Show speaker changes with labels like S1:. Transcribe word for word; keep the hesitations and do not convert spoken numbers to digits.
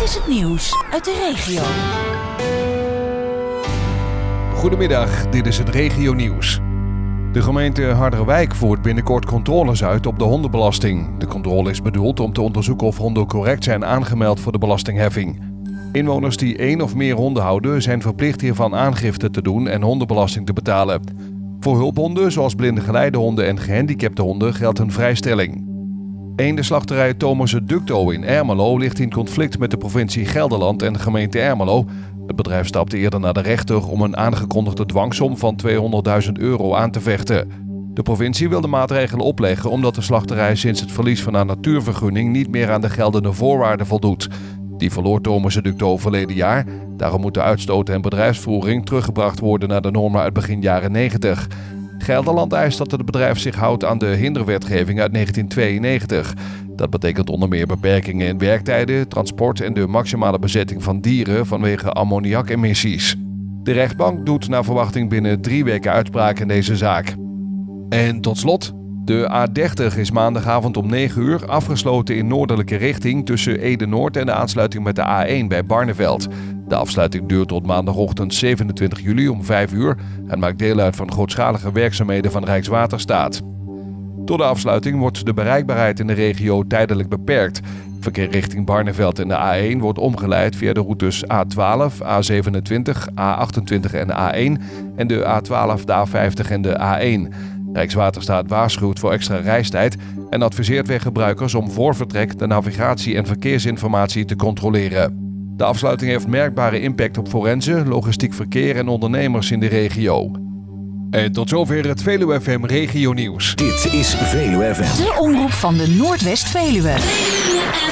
S1: is het nieuws uit de regio.
S2: Goedemiddag, dit is het regionieuws. De gemeente Harderwijk voert binnenkort controles uit op de hondenbelasting. De controle is bedoeld om te onderzoeken of honden correct zijn aangemeld voor de belastingheffing. Inwoners die één of meer honden houden zijn verplicht hiervan aangifte te doen en hondenbelasting te betalen. Voor hulphonden, zoals blinde geleidehonden en gehandicapte honden, geldt een vrijstelling. Eendenslachterij Thomas Ducto in Ermelo ligt in conflict met de provincie Gelderland en de gemeente Ermelo. Het bedrijf stapte eerder naar de rechter om een aangekondigde dwangsom van tweehonderdduizend euro aan te vechten. De provincie wil de maatregelen opleggen omdat de slachterij sinds het verlies van haar natuurvergunning niet meer aan de geldende voorwaarden voldoet. Die verloor Thomas Ducto verleden jaar. Daarom moet de uitstoot en bedrijfsvoering teruggebracht worden naar de normen uit begin jaren negentig. Gelderland eist dat het bedrijf zich houdt aan de hinderwetgeving uit negentien tweeënnegentig. Dat betekent onder meer beperkingen in werktijden, transport en de maximale bezetting van dieren vanwege ammoniakemissies. De rechtbank doet naar verwachting binnen drie weken uitspraak in deze zaak. En tot slot, de A dertig is maandagavond om negen uur afgesloten in noordelijke richting tussen Ede-Noord en de aansluiting met de A één bij Barneveld. De afsluiting duurt tot maandagochtend zevenentwintig juli om vijf uur en maakt deel uit van grootschalige werkzaamheden van Rijkswaterstaat. Door de afsluiting wordt de bereikbaarheid in de regio tijdelijk beperkt. Verkeer richting Barneveld en de A één wordt omgeleid via de routes A twaalf, A zevenentwintig, A achtentwintig en A één en de A twaalf, de A vijftig en de A één. Rijkswaterstaat waarschuwt voor extra reistijd en adviseert weggebruikers om voor vertrek de navigatie- en verkeersinformatie te controleren. De afsluiting heeft merkbare impact op forensen, logistiek verkeer en ondernemers in de regio. En tot zover het Veluwe F M Regionieuws.
S3: Dit is Veluwe F M.
S1: De omroep van de Noordwest-Veluwe.